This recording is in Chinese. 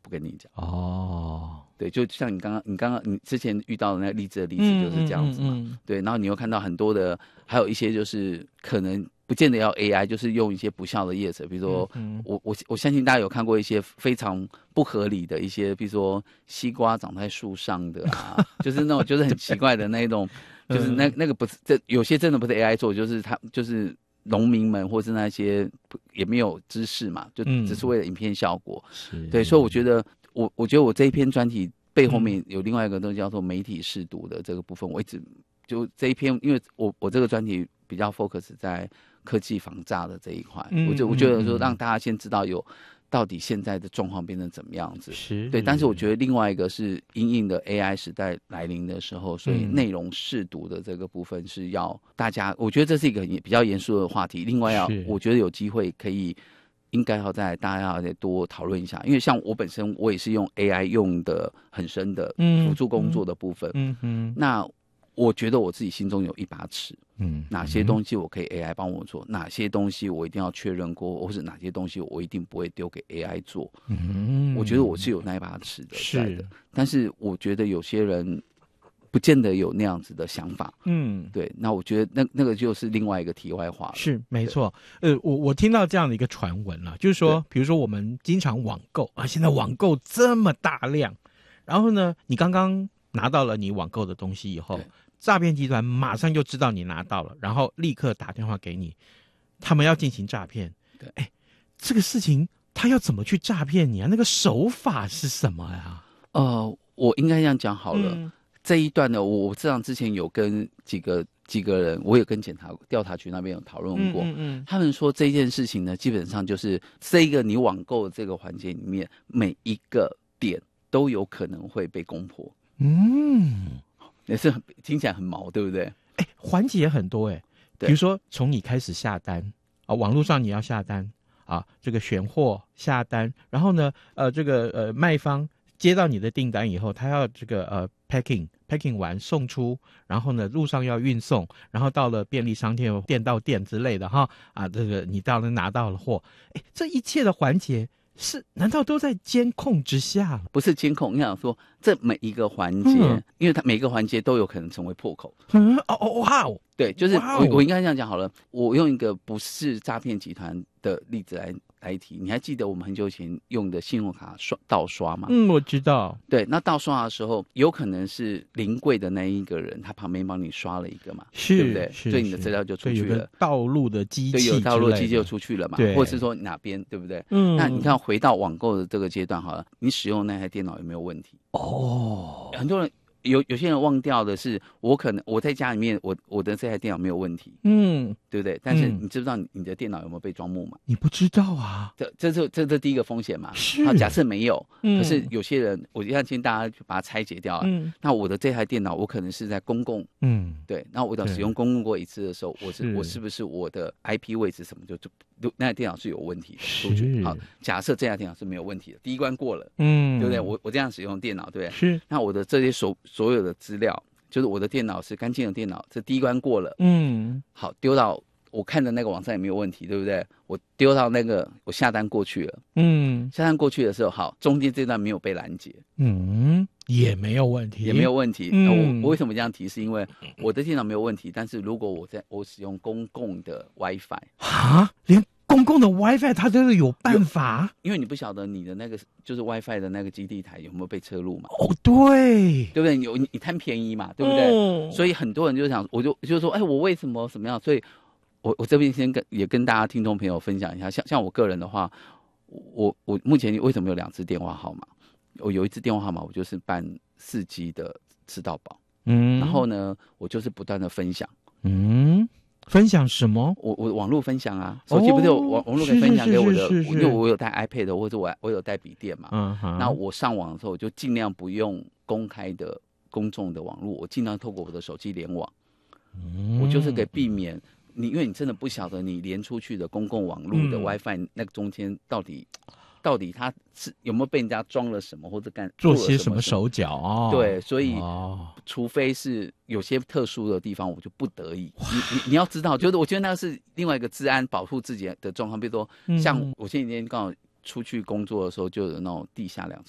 不跟你讲。对，就像你之前遇到的那个励志的例子就是这样子嘛。对，然后你又看到很多的，还有一些就是可能不见得要 AI， 就是用一些不孝的业者，比如说我相信大家有看过一些非常不合理的一些，比如说西瓜长在树上的啊，就是那种就是很奇怪的那一种，就是那个不是有些真的不是 AI 做，就是他就是农民们或是那些也没有知识嘛，就只是为了影片效果。对，所以我觉得我觉得我这一篇专题背后面有另外一个东西叫做媒体识读的这个部分，我一直就这一篇，因为我这个专题比较 focus 在科技防诈的这一块，我觉得说让大家先知道到底现在的状况变成怎么样子。对，但是我觉得另外一个是因应的 AI 时代来临的时候，所以内容识读的这个部分是要大家，我觉得这是一个比较严肃的话题。另外我觉得有机会应该要大家要再多讨论一下，因为像我本身我也是用 AI 用的很深的辅助工作的部分，那我觉得我自己心中有一把尺，哪些东西我可以 AI 帮我做，哪些东西我一定要确认过，或是哪些东西我一定不会丢给 AI 做，我觉得我是有那一把尺的在的，但是我觉得有些人不见得有那样子的想法，对，那我觉得那个就是另外一个题外话了。 是没错，我听到这样的一个传闻了，就是说，比如说我们经常网购啊，现在网购这么大量，然后呢，你刚刚拿到了你网购的东西以后，诈骗集团马上就知道你拿到了，然后立刻打电话给你，他们要进行诈骗。对，这个事情他要怎么去诈骗你啊？那个手法是什么呀？ 我应该这样讲好了。这一段呢，我这样之前有跟几个人，我也跟调查局那边有讨论过，他们说这件事情呢，基本上就是这一个你网购的这个环节里面，每一个点都有可能会被攻破。也是听起来很毛，对不对？ 环节很多比如说从你开始下单啊，网络上你要下单啊，这个选货下单，然后呢，这个卖方接到你的订单以后，他要这个packing 完送出，然后呢路上要运送，然后到了便利商店店到店之类的哈啊，这个你到了拿到了货，这一切的环节难道都在监控之下？ 不是监控，你想说这每一个环节，因为它每个环节都有可能成为破口。 哇哦， 对，就是我应该这样讲好了。我用一个不是诈骗集团的例子来提，你还记得我们很久以前用的信用卡盗刷吗？ 我知道。 对，那盗刷的时候，有可能是临柜的那一个人，他旁边帮你刷了一个嘛，对不对？所以你的资料就出去了。 有道路的机器， 对，有道路的机器就出去了嘛，或者是说哪边，对不对？那你看回到网购的这个阶段好了，你使用那台电脑有没有问题？很多人。有些人忘掉的是，我在家里面，我的这台电脑没有问题，对不对？但是你知不知道你的电脑有没有被装木马？ 你不知道啊， 这第一个风险嘛。好，假设没有，可是有些人，我要先大家把它拆解掉了。那我的这台电脑，我可能是在公共，对，那我使用公共过一次的时候，我是不是我的 IP 位置什么就那台电脑是有问题的？出好，假设这台电脑是没有问题的，第一关过了，对不对？我这样使用电脑，对不对？ 是。 那我的这些所有的资料，就是我的电脑是干净的电脑，这第一关过了，好，丢到我看的那个网站也没有问题，对不对？我丢到那个我下单过去了，下单过去的时候，好，中间这段没有被拦截， 也没有问题， 也没有问题。我为什么这样提？是因为我的电脑没有问题，但是如果我使用公共的 WiFi 连公共的 WiFi 它都有办法， 因为你不晓得你的那个就是 WiFi 的那个基地台有没有被车入嘛？ 对， 对不对？你贪便宜嘛，对不对？所以很多人就想，我就说，我为什么怎么样？所以我这边也跟大家听众朋友分享一下，像我个人的话，我目前为什么有2支电话号码？我有一支电话号码，我就是办4G 的吃到饱，然后呢，我就是不断的分享， 分享什么？ 我网络分享啊，手机不是有网络可以分享给我的，因为我有带 iPad 或者我有带笔电嘛，那我上网的时候我就尽量不用公开的公众的网络，我尽量透过我的手机联网，我就是可以避免因为你真的不晓得你连出去的公共网络的 WiFi 那个中间到底它是有没有被人家装了什么，或者做些什么手脚对，所以除非是有些特殊的地方，我就不得已。你要知道，就是我觉得那个是另外一个治安保护自己的状况。比如说，像我前几天刚好出去工作的时候，就有那种地下2